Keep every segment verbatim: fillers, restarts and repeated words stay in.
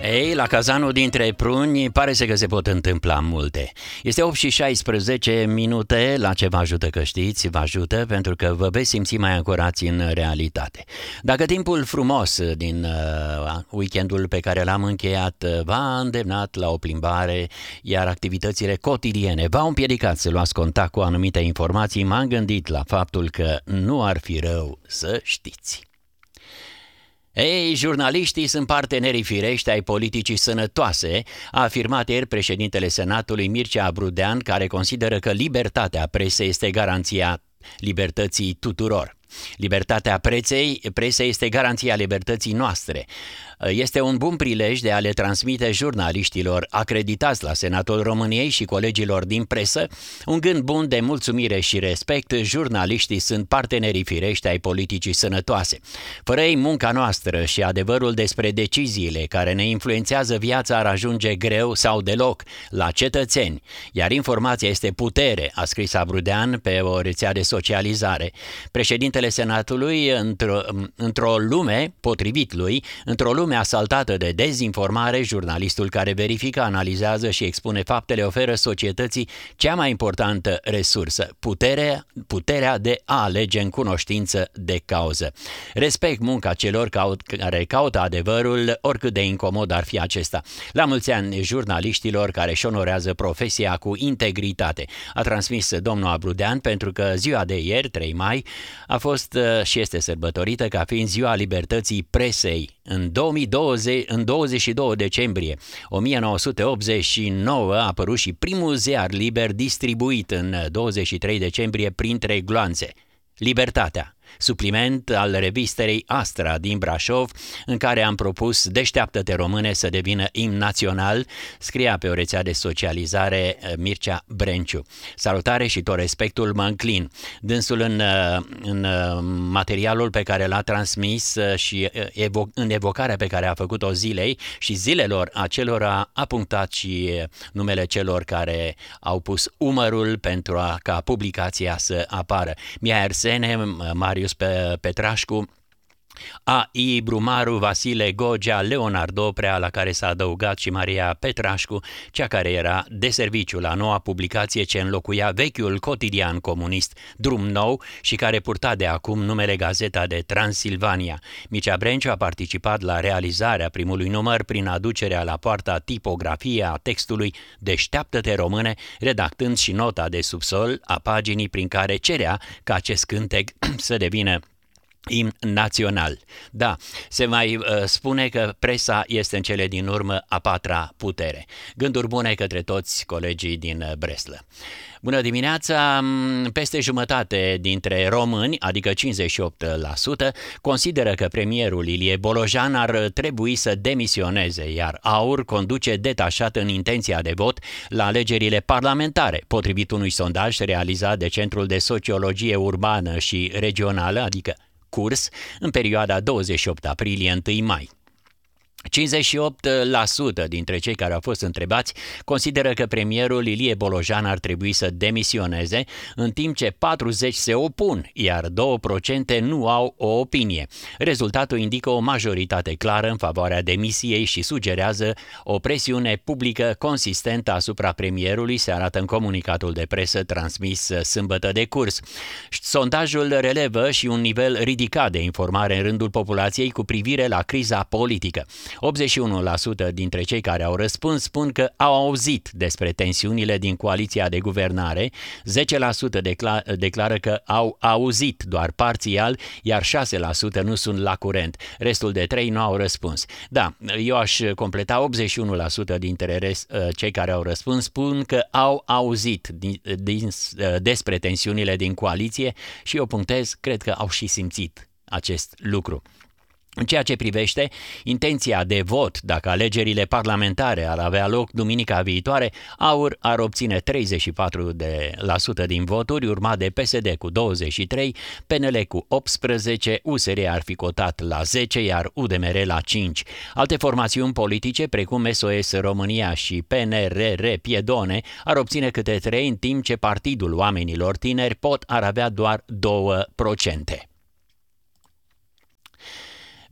Ei, la cazanul dintre pruni pare să că se pot întâmpla multe. Este opt și șaisprezece minute, la ce vă ajută că știți, vă ajută pentru că vă veți simți mai ancorați în realitate. Dacă timpul frumos din uh, weekendul pe care l-am încheiat uh, v-a îndemnat la o plimbare, iar activitățile cotidiene v-au împiedicat să luați contact cu anumite informații, m-am gândit la faptul că nu ar fi rău să știți. Ei, jurnaliștii sunt partenerii firești ai politicii sănătoase, a afirmat ieri președintele Senatului Mircea Abrudean, care consideră că libertatea presei este garanția libertății tuturor. Libertatea presei, presei este garanția libertății noastre. Este un bun prilej de a le transmite jurnaliștilor acreditați la Senatul României și colegilor din presă un gând bun de mulțumire și respect. Jurnaliștii sunt partenerii firești ai politicii sănătoase. Fără ei, munca noastră și adevărul despre deciziile care ne influențează viața ar ajunge greu sau deloc la cetățeni. Iar informația este putere, a scris Abrudean pe o rețea de socializare. Președintele Senatului, într-o, într-o lume, potrivit lui, într-o lume asaltată de dezinformare, jurnalistul care verifică, analizează și expune faptele oferă societății cea mai importantă resursă, puterea, puterea de a alege în cunoștință de cauză. Respect munca celor caut, care caută adevărul, oricât de incomod ar fi acesta. La mulți ani jurnaliștilor care își onorează profesia cu integritate, a transmis domnul Abrudean, pentru că ziua de ieri, trei mai, a fost și este sărbătorită ca fiind ziua libertății presei. În două mii douăzeci, în douăzeci și doi decembrie o mie nouă sute optzeci și nouă a apărut și primul ziar liber distribuit în douăzeci și trei decembrie printre gloanțe. Libertatea, supliment al revistei Astra din Brașov, în care am propus Deșteaptă-te române să devină imn național, scria pe o rețea de socializare Mircea Brenciu. Salutare și tot respectul mă înclin. Dânsul în, în materialul pe care l-a transmis și evo, în evocarea pe care a făcut-o zilei și zilelor acelora a punctat și numele celor care au pus umărul pentru a, ca publicația să apară. Mia Ersene, Marius Petrașcu, A I Brumaru, Vasile Gogea, Leonard Oprea, la care s-a adăugat și Maria Petrașcu, cea care era de serviciu la noua publicație ce înlocuia vechiul cotidian comunist Drum Nou și care purta de acum numele Gazeta de Transilvania. Mircea Brenciu a participat la realizarea primului număr prin aducerea la poarta tipografie a textului Deșteaptă-te române, redactând și nota de subsol a paginii prin care cerea ca acest cântec să devină imn național. Da, se mai uh, spune că presa este în cele din urmă a patra putere. Gânduri bune către toți colegii din Breslă. Bună dimineața! Peste jumătate dintre români, adică cincizeci și opt la sută, consideră că premierul Ilie Bolojan ar trebui să demisioneze, iar AUR conduce detașat în intenția de vot la alegerile parlamentare, potrivit unui sondaj realizat de Centrul de Sociologie Urbană și Regională, adică CURS, în perioada douăzeci și opt aprilie - unu mai. cincizeci și opt la sută dintre cei care au fost întrebați consideră că premierul Ilie Bolojan ar trebui să demisioneze, în timp ce patruzeci la sută se opun, iar doi la sută nu au o opinie. Rezultatul indică o majoritate clară în favoarea demisiei și sugerează o presiune publică consistentă asupra premierului, se arată în comunicatul de presă transmis sâmbătă de CURS. Sondajul relevă și un nivel ridicat de informare în rândul populației cu privire la criza politică. optzeci și unu la sută dintre cei care au răspuns spun că au auzit despre tensiunile din coaliția de guvernare, zece la sută decla- declară că au auzit doar parțial, iar șase la sută nu sunt la curent. Restul de trei nu au răspuns. Da, eu aș completa optzeci și unu la sută dintre rest, cei care au răspuns spun că au auzit din, din, despre tensiunile din coaliție și eu punctez, cred că au și simțit acest lucru. În ceea ce privește intenția de vot, dacă alegerile parlamentare ar avea loc duminica viitoare, AUR ar obține treizeci și patru la sută din voturi, urmat de P S D cu douăzeci și trei, P N L cu optsprezece, U S R ar fi cotat la zece, iar U D M R la cinci. Alte formațiuni politice, precum S O S România și P N R R Piedone, ar obține câte trei, în timp ce Partidul Oamenilor Tineri pot ar avea doar doi la sută.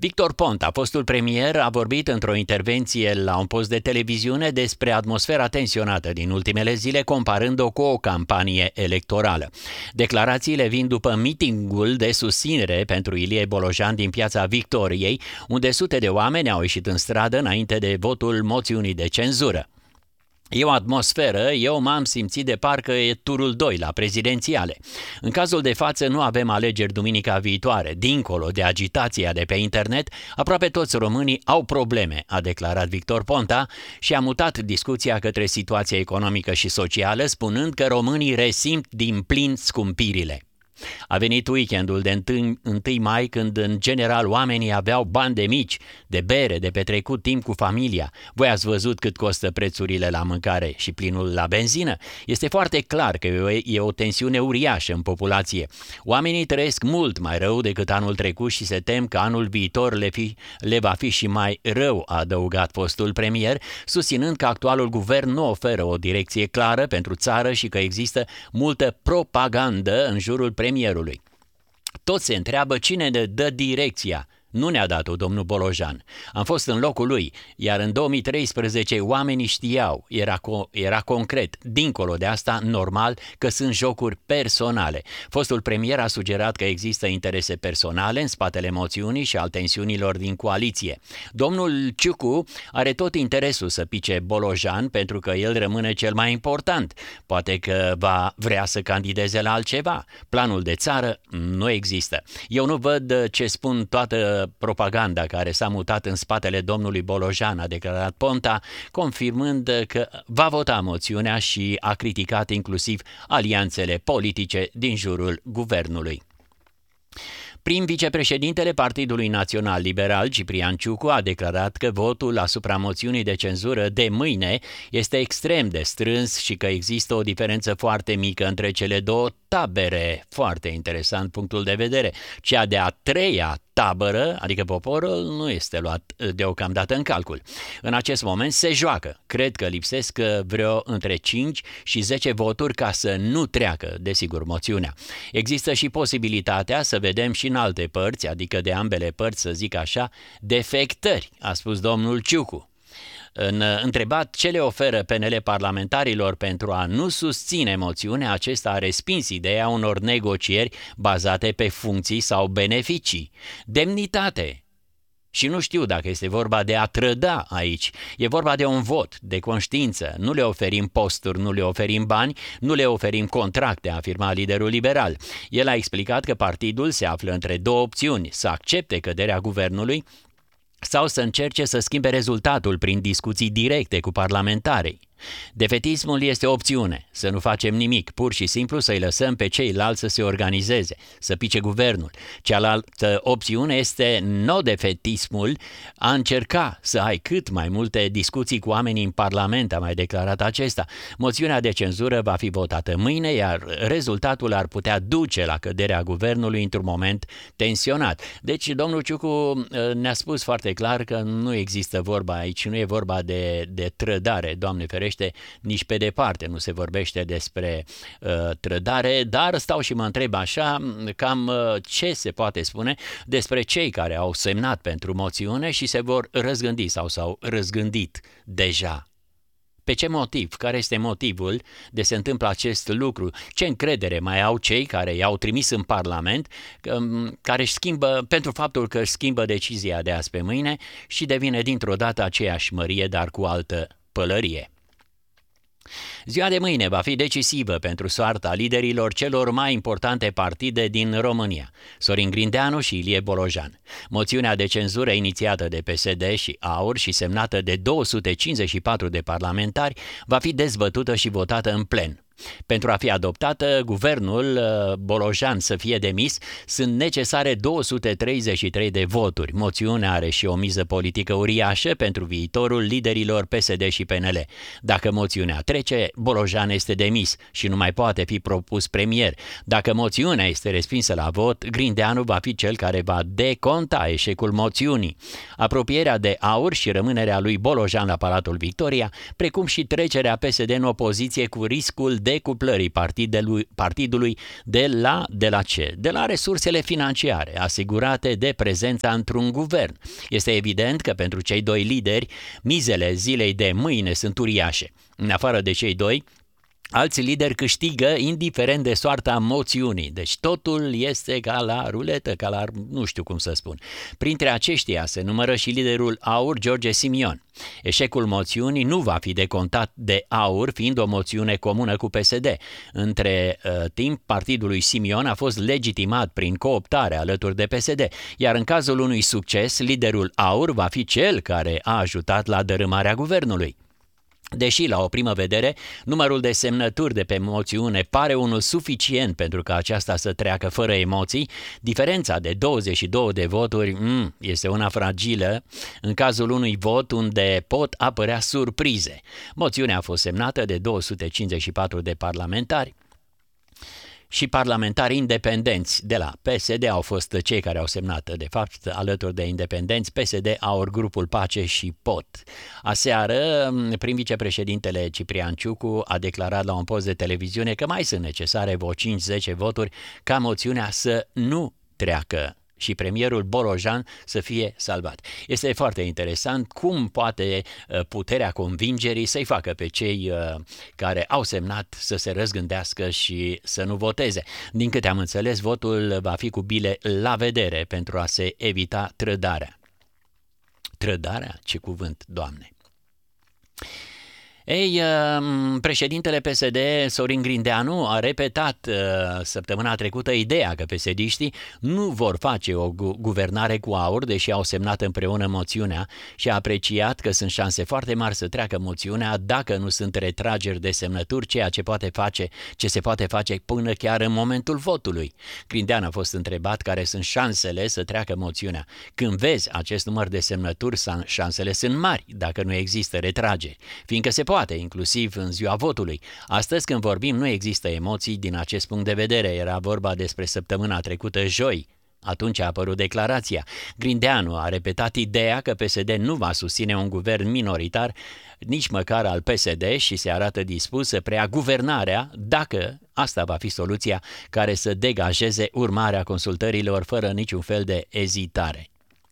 Victor Ponta, fostul premier, a vorbit într-o intervenție la un post de televiziune despre atmosfera tensionată din ultimele zile, comparând-o cu o campanie electorală. Declarațiile vin după mitingul de susținere pentru Ilie Bolojan din Piața Victoriei, unde sute de oameni au ieșit în stradă înainte de votul moțiunii de cenzură. E o atmosferă, eu m-am simțit de parcă e turul doi la prezidențiale. În cazul de față nu avem alegeri duminica viitoare. Dincolo de agitația de pe internet, aproape toți românii au probleme, a declarat Victor Ponta și a mutat discuția către situația economică și socială, spunând că românii resimt din plin scumpirile. A venit weekendul de întâi mai, când în general oamenii aveau bani de mici, de bere, de petrecut timp cu familia. Voi ați văzut cât costă prețurile la mâncare și plinul la benzină? Este foarte clar că e o tensiune uriașă în populație. Oamenii trăiesc mult mai rău decât anul trecut și se tem că anul viitor le, fi, le va fi și mai rău, a adăugat fostul premier, susținând că actualul guvern nu oferă o direcție clară pentru țară și că există multă propagandă în jurul premierului. Premierului. Toți se întreabă cine ne dă direcția. Nu ne-a dat-o domnul Bolojan. Am fost în locul lui, iar în două mii treisprezece oamenii știau, era, co- era concret, dincolo de asta, normal, că sunt jocuri personale. Fostul premier a sugerat că există interese personale în spatele moțiunii și al tensiunilor din coaliție. Domnul Ciucu are tot interesul să pice Bolojan pentru că el rămâne cel mai important. Poate că va vrea să candideze la altceva. Planul de țară nu există. Eu nu văd ce spun toată propaganda care s-a mutat în spatele domnului Bolojan, a declarat Ponta, confirmând că va vota moțiunea și a criticat inclusiv alianțele politice din jurul guvernului. Prim vicepreședintele Partidului Național Liberal, Ciprian Ciucu, a declarat că votul asupra moțiunii de cenzură de mâine este extrem de strâns și că există o diferență foarte mică între cele două tabere. Foarte interesant punctul de vedere. Cea de-a treia tabără, adică poporul, nu este luat deocamdată în calcul. În acest moment se joacă. Cred că lipsesc vreo între cinci și zece voturi ca să nu treacă, desigur, moțiunea. Există și posibilitatea să vedem și în alte părți, adică de ambele părți, să zic așa, defectări, a spus domnul Ciucu. În întrebat ce le oferă P N L parlamentarilor pentru a nu susține moțiunea, acesta a respins ideea unor negocieri bazate pe funcții sau beneficii. Demnitate. Și nu știu dacă este vorba de a trăda aici. E vorba de un vot, de conștiință. Nu le oferim posturi, nu le oferim bani, nu le oferim contracte, a afirmat liderul liberal. El a explicat că partidul se află între două opțiuni: să accepte căderea guvernului sau să încerce să schimbe rezultatul prin discuții directe cu parlamentarii. Defetismul este o opțiune, să nu facem nimic, pur și simplu să-i lăsăm pe ceilalți să se organizeze, să pice guvernul. Cealaltă opțiune este no-defetismul, a încerca să ai cât mai multe discuții cu oamenii în Parlament, a mai declarat acesta. Moțiunea de cenzură va fi votată mâine, iar rezultatul ar putea duce la căderea guvernului într-un moment tensionat. Deci domnul Ciucu ne-a spus foarte clar că nu există vorba aici, nu e vorba de, de trădare, Doamne ferește, nici pe departe nu se vorbește despre uh, trădare, dar stau și mă întreb așa cam uh, ce se poate spune despre cei care au semnat pentru moțiune și se vor răzgândi sau s-au răzgândit deja. Pe ce motiv? Care este motivul de se întâmplă acest lucru? Ce încredere mai au cei care i-au trimis în Parlament, care își schimbă, pentru faptul că își schimbă decizia de azi pe mâine și devine dintr-o dată aceeași mărie, dar cu altă pălărie? Ziua de mâine va fi decisivă pentru soarta liderilor celor mai importante partide din România, Sorin Grindeanu și Ilie Bolojan. Moțiunea de cenzură inițiată de P S D și AUR și semnată de două sute cincizeci și patru de parlamentari va fi dezbătută și votată în plen. Pentru a fi adoptată, guvernul Bolojan să fie demis, sunt necesare două sute treizeci și trei de voturi. Moțiunea are și o miză politică uriașă pentru viitorul liderilor P S D și P N L. Dacă moțiunea trece, Bolojan este demis și nu mai poate fi propus premier. Dacă moțiunea este respinsă la vot, Grindeanu va fi cel care va deconta eșecul moțiunii. Apropierea de AUR și rămânerea lui Bolojan la Palatul Victoria, precum și trecerea P S D în opoziție cu riscul de decuplării partidului, partidului de la, de la ce? De la resursele financiare asigurate de prezența într-un guvern. Este evident că pentru cei doi lideri, mizele zilei de mâine sunt uriașe. În afară de cei doi, alți lideri câștigă indiferent de soarta moțiunii. Deci totul este ca la ruletă, ca la nu știu cum să spun. Printre aceștia se numără și liderul AUR, George Simion. Eșecul moțiunii nu va fi decontat de AUR, fiind o moțiune comună cu P S D. Între uh, timp, partidul lui Simion a fost legitimat prin cooptare alături de P S D, iar în cazul unui succes, liderul AUR va fi cel care a ajutat la dărâmarea guvernului. Deși, la o primă vedere, numărul de semnături de pe moțiune pare unul suficient pentru ca aceasta să treacă fără emoții, diferența de douăzeci și două de voturi mm, este una fragilă în cazul unui vot unde pot apărea surprize. Moțiunea a fost semnată de două sute cincizeci și patru de parlamentari și parlamentari independenți de la P S D au fost cei care au semnat, de fapt, alături de independenți, P S D, AUR, Grupul Pace și P O T. Aseară, prim vicepreședintele Ciprian Ciucu a declarat la un post de televiziune că mai sunt necesare vreo cinci zece voturi ca moțiunea să nu treacă și premierul Bolojan să fie salvat. Este foarte interesant cum poate puterea convingerii să-i facă pe cei care au semnat să se răzgândească și să nu voteze. Din câte am înțeles, votul va fi cu bile la vedere pentru a se evita trădarea. Trădarea? Ce cuvânt, Doamne! Ei, președintele P S D, Sorin Grindeanu, a repetat săptămâna trecută ideea că P S D-știi nu vor face o guvernare cu AUR, deși au semnat împreună moțiunea, și a apreciat că sunt șanse foarte mari să treacă moțiunea dacă nu sunt retrageri de semnături, ceea ce poate face, ce se poate face până chiar în momentul votului. Grindeanu a fost întrebat care sunt șansele să treacă moțiunea. Când vezi acest număr de semnături, șansele sunt mari dacă nu există retrageri, fiindcă se poate, inclusiv în ziua votului. Astăzi, când vorbim, nu există emoții din acest punct de vedere. Era vorba despre săptămâna trecută, joi. Atunci a apărut declarația. Grindeanu a repetat ideea că P S D nu va susține un guvern minoritar, nici măcar al P S D, și se arată dispus să preia guvernarea dacă asta va fi soluția care să degajeze urmarea consultărilor fără niciun fel de ezitare.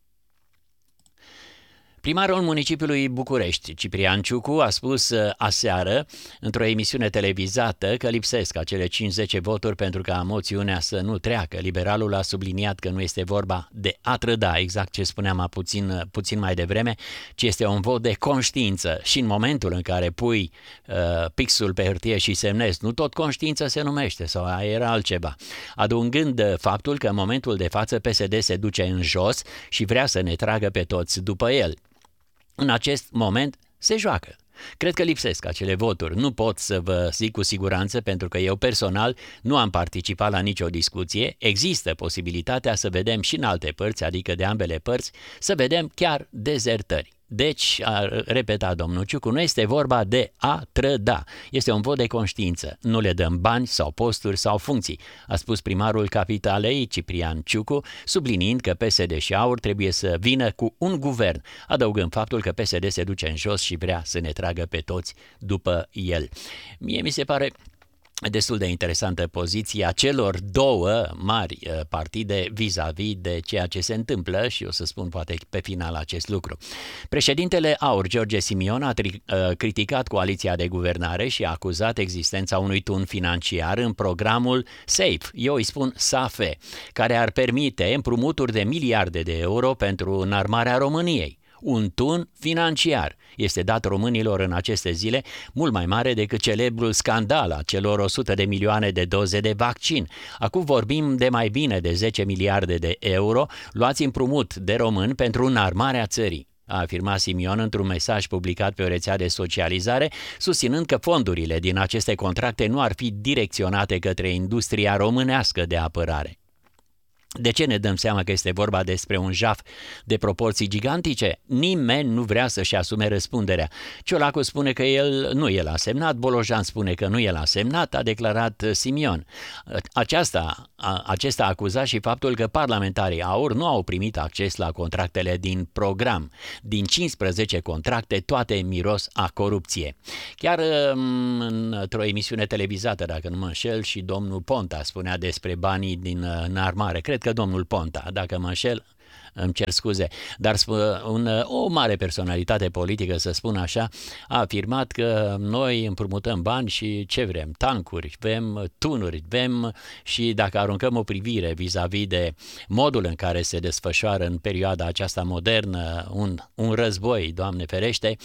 Primarul municipiului București, Ciprian Ciucu, a spus aseară într-o emisiune televizată că lipsesc acele cinci zece voturi pentru ca moțiunea să nu treacă. Liberalul a subliniat că nu este vorba de a trăda, exact ce spuneam puțin, puțin mai devreme, ci este un vot de conștiință și în momentul în care pui uh, pixul pe hârtie și semnezi, nu tot conștiință se numește sau era altceva, adăugând faptul că în momentul de față P S D se duce în jos și vrea să ne tragă pe toți după el. În acest moment se joacă. Cred că lipsesc acele voturi. Nu pot să vă zic cu siguranță pentru că eu personal nu am participat la nicio discuție. Există posibilitatea să vedem și în alte părți, adică de ambele părți, să vedem chiar dezertări. Deci, a repetat domnul Ciucu, nu este vorba de a trăda, este un vot de conștiință. Nu le dăm bani sau posturi sau funcții, a spus primarul capitalei, Ciprian Ciucu, subliniind că P S D și AUR trebuie să vină cu un guvern, adăugând faptul că P S D se duce în jos și vrea să ne tragă pe toți după el. Mie mi se pare destul de interesantă poziția celor două mari partide vis-a-vis de ceea ce se întâmplă și o să spun poate pe final acest lucru. Președintele AUR, George Simion, a tri- criticat coaliția de guvernare și a acuzat existența unui tun financiar în programul SAFE, eu îi spun SAFE, care ar permite împrumuturi de miliarde de euro pentru înarmarea României. Un tun financiar este dat românilor în aceste zile mult mai mare decât celebrul scandal a celor o sută de milioane de doze de vaccin. Acum vorbim de mai bine de zece miliarde de euro luați împrumut de români pentru înarmarea țării, a afirmat Simion într-un mesaj publicat pe o rețea de socializare, susținând că fondurile din aceste contracte nu ar fi direcționate către industria românească de apărare. De ce ne dăm seama că este vorba despre un jaf de proporții gigantice? Nimeni nu vrea să-și asume răspunderea. Ciolacu spune că el nu el a semnat, Bolojan spune că nu el a semnat, a declarat Simion. Aceasta, a, acesta a acuzat și faptul că parlamentarii AUR nu au primit acces la contractele din program. Din cincisprezece contracte, toate miros a corupție. Chiar într-o emisiune televizată, dacă nu mă înșel, și domnul Ponta spunea despre banii din înarmare. Cred că domnul Ponta, dacă mă înșel, îmi cer scuze, dar un, o mare personalitate politică, să spun așa, a afirmat că noi împrumutăm bani și ce vrem? Tancuri, vrem tunuri, vrem și dacă aruncăm o privire vis-a-vis de modul în care se desfășoară în perioada aceasta modernă un, un război, Doamne ferește,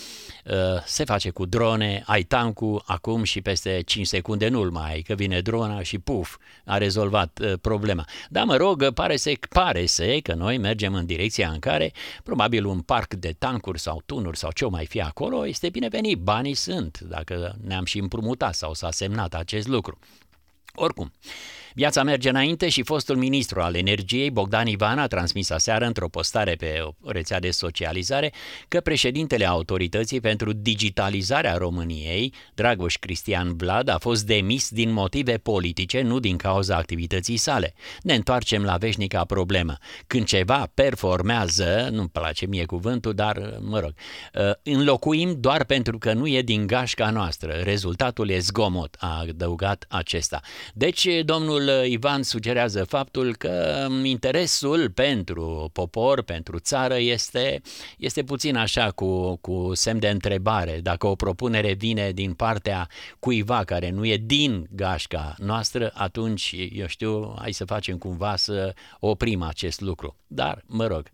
se face cu drone, ai tancul acum și peste cinci secunde nu-l mai ai, că vine drona și puf, a rezolvat problema. Dar mă rog, pare să, pare să că noi mergem în direcția în care probabil un parc de tancuri sau tunuri sau ce o mai fi acolo este binevenit, banii sunt, dacă ne-am și împrumutat sau s-a semnat acest lucru. Oricum, viața merge înainte și fostul ministru al energiei, Bogdan Ivan, a transmis aseară într-o postare pe o rețea de socializare că președintele Autorității pentru Digitalizarea României, Dragoș Cristian Vlad, a fost demis din motive politice, nu din cauza activității sale. Ne întoarcem la veșnica problemă. Când ceva performează, nu-mi place mie cuvântul, dar mă rog, înlocuim doar pentru că nu e din gașca noastră. Rezultatul e zgomot, a adăugat acesta. Deci, domnul Ivan sugerează faptul că interesul pentru popor, pentru țară este, este puțin așa cu, cu semn de întrebare. Dacă o propunere vine din partea cuiva care nu e din gașca noastră, atunci, eu știu, hai să facem cumva să oprim acest lucru. Dar, mă rog,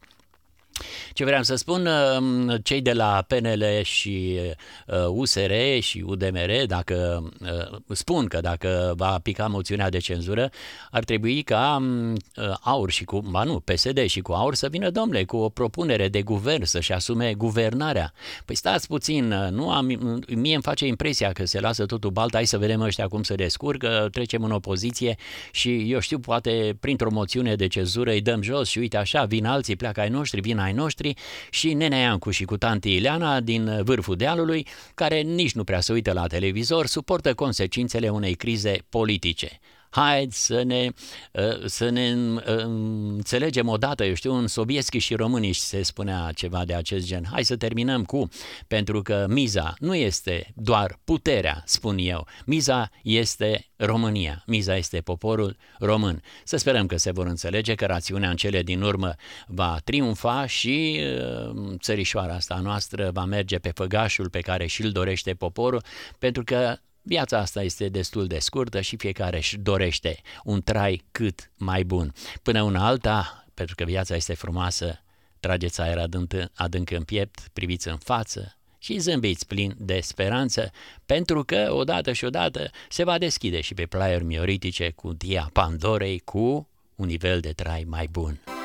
ce vreau să spun, cei de la P N L și U S R și U D M R, dacă spun că dacă va pica moțiunea de cenzură, ar trebui ca AUR și cu, ba nu, P S D și cu AUR să vină, domnule, cu o propunere de guvern, să-și asume guvernarea. Păi stați puțin, nu am, mie îmi face impresia că se lasă totul baltă, hai să vedem ăștia cum se descurcă, trecem în opoziție și eu știu, poate printr-o moțiune de cenzură îi dăm jos și uite așa, vin alții, pleacă ai noștri, vin ai noștri și Nenea Iancu și cu tanti Ileana din vârful dealului, care nici nu prea se uită la televizor, suportă consecințele unei crize politice. Haideți să ne, să ne înțelegem odată, eu știu, în Sobieschi și românii se spunea ceva de acest gen. Hai să terminăm cu, pentru că miza nu este doar puterea, spun eu, miza este România, miza este poporul român. Să sperăm că se vor înțelege, că rațiunea în cele din urmă va triumfa și țărișoara asta noastră va merge pe făgașul pe care și-l dorește poporul, pentru că viața asta este destul de scurtă și fiecare își dorește un trai cât mai bun. Până una alta, pentru că viața este frumoasă, trageți aer adânc, adânc în piept, priviți în față și zâmbiți plin de speranță, pentru că odată și odată se va deschide și pe plaiuri mioritice cutia Pandorei cu un nivel de trai mai bun.